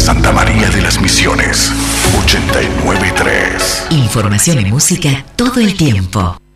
Santa María de las Misiones, 89.3. Información y música todo el tiempo.